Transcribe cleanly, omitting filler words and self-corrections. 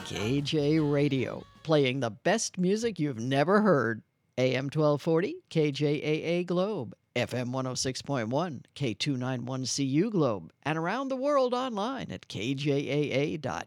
KJ Radio, playing the best music you've never heard. AM 1240, KJAA Globe, FM 106.1, K291CU Globe, and around the world online at kjaa.org.